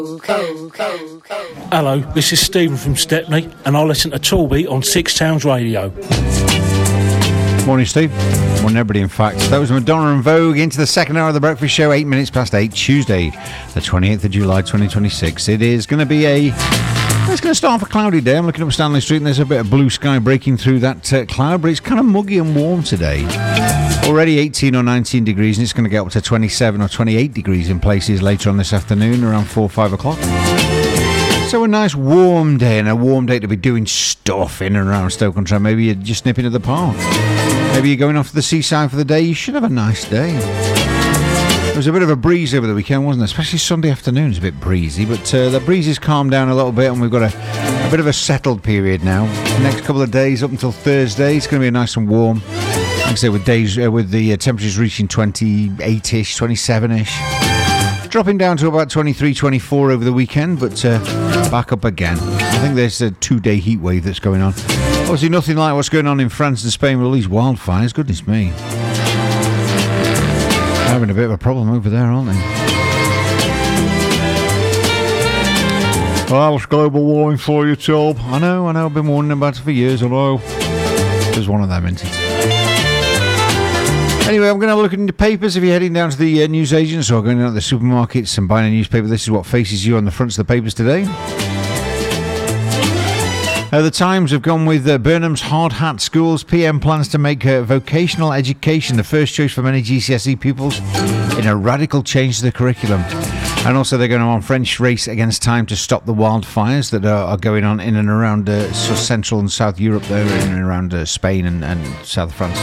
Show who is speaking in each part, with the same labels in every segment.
Speaker 1: Hello, this is Stephen from Stepney, and I listen to Toolbeat on Six Towns Radio.
Speaker 2: Morning, Steve. Morning, everybody, in fact. That was Madonna and Vogue into the second hour of the breakfast show, 8 minutes past 8, Tuesday, the 28th of July, 2026. It is going to be it's going to start off a cloudy day. I'm looking up Stanley Street, and there's a bit of blue sky breaking through that cloud, but it's kind of muggy and warm today. Already 18 or 19 degrees, and it's going to get up to 27 or 28 degrees in places later on this afternoon, around 4 or 5 o'clock. So a nice warm day, and a warm day to be doing stuff in and around Stoke-on-Trent. Maybe you're just nipping to the park. Maybe you're going off to the seaside for the day. You should have a nice day. There was a bit of a breeze over the weekend, wasn't there? Especially Sunday afternoon, it's a bit breezy. But the breeze has calmed down a little bit, and we've got a bit of a settled period now. The next couple of days, up until Thursday, it's going to be nice and warm. Like I say, with the temperatures reaching 28-ish, 27-ish. Dropping down to about 23, 24 over the weekend, but back up again. I think there's a 2-day heat wave that's going on. Obviously nothing like what's going on in France and Spain with all these wildfires. Goodness me. Having a bit of a problem over there, aren't they? Well, it's global warming for you, Tom. I know, I've been warning about it for years, I know. There's one of them, isn't it? Anyway, I'm going to have a look into papers. If you're heading down to the newsagents or going down to the supermarkets and buying a newspaper, this is what faces you on the fronts of the papers today. The Times have gone with Burnham's Hard Hat Schools. PM plans to make vocational education the first choice for many GCSE pupils in a radical change to the curriculum. And also they're going on French race against time to stop the wildfires that are going on in and around Central and South Europe there, in and around Spain and South France.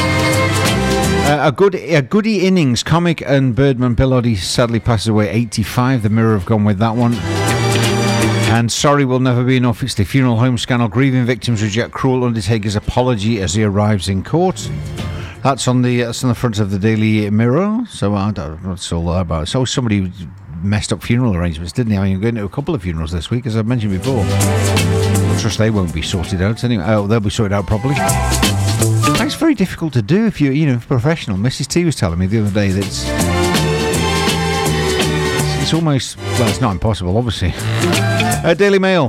Speaker 2: A goody innings. Comic and birdman Bill Oddie sadly passes away 85. The Mirror have gone with that one. And sorry will never be enough. It's the funeral home scandal. Grieving victims reject cruel undertaker's apology as he arrives in court. That's on the front of the Daily Mirror. So I don't know what's all that about. So somebody messed up funeral arrangements, didn't he? I mean, I'm going to a couple of funerals this week, as I've mentioned before. I trust they won't be sorted out anyway. Oh, they'll be sorted out properly. It's very difficult to do if you're professional. Mrs. T was telling me the other day that it's almost, well, it's not impossible, obviously. Daily Mail.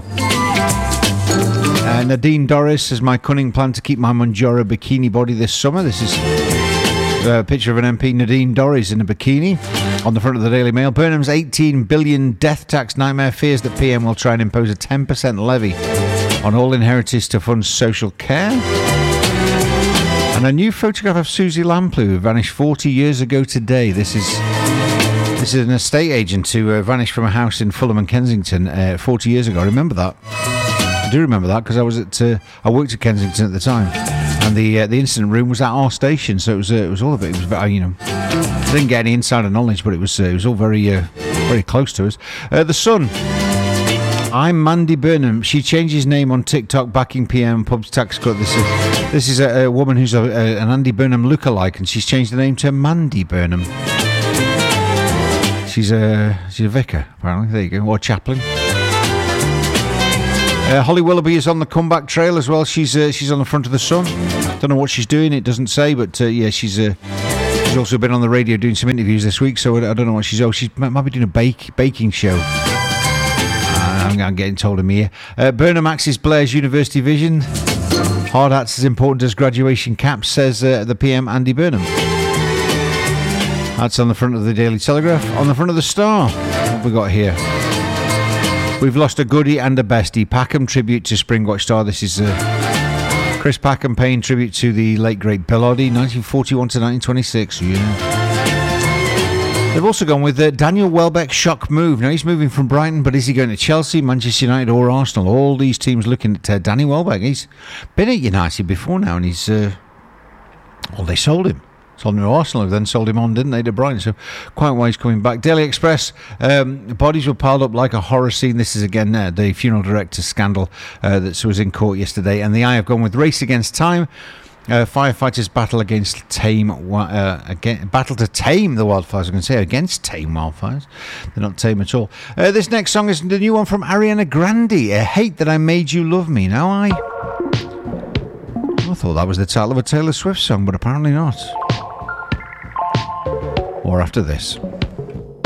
Speaker 2: Nadine Dorries says, my cunning plan to keep my Monjaro bikini body this summer. This is a picture of an MP, Nadine Dorries, in a bikini on the front of the Daily Mail. Burnham's 18 billion death tax nightmare fears that PM will try and impose a 10% levy on all inheritors to fund social care. And a new photograph of Susie Lamplugh, who vanished 40 years ago today. This is an estate agent who vanished from a house in Fulham and Kensington 40 years ago. I remember that. I do remember that because I worked at Kensington at the time, and the incident room was at our station, so it was all of it. It was I didn't get any insider knowledge, but it was all very very close to us. The Sun. I'm Mandy Burnham. She changed his name on TikTok, backing PM pubs tax cut. This is a woman who's an Andy Burnham lookalike, and she's changed the name to Mandy Burnham. She's a vicar, apparently. There you go, or chaplain. Holly Willoughby is on the comeback trail as well. She's on the front of the Sun. Don't know what she's doing. It doesn't say, but yeah, she's also been on the radio doing some interviews this week. So I don't know what she's. Oh, she might be doing a baking show. I'm getting told in here. Burnham axes Blair's university vision. Hard hats as important as graduation caps, says the PM Andy Burnham. That's on the front of the Daily Telegraph. On the front of the Star, what have we got here? We've lost a goodie and a bestie. Packham tribute to Springwatch star. This is Chris Packham paying tribute to the late great Bill Oddie, 1941 to 1926. Yeah. They've also gone with Daniel Welbeck's shock move. Now, he's moving from Brighton, but is he going to Chelsea, Manchester United or Arsenal? All these teams looking at Danny Welbeck. He's been at United before now, and he's... they sold him. Sold him to Arsenal, then sold him on, didn't they, to Brighton? So quite why he's coming back. Daily Express, bodies were piled up like a horror scene. This is again the funeral director scandal that was in court yesterday. And the Eye have gone with race against time. Firefighters battle battle to tame the wildfires. I was going to say against tame wildfires. They're not tame at all. This next song is the new one from Ariana Grande. Hate That I Made You Love Me. Now I thought that was the title of a Taylor Swift song, but apparently not. Or after this.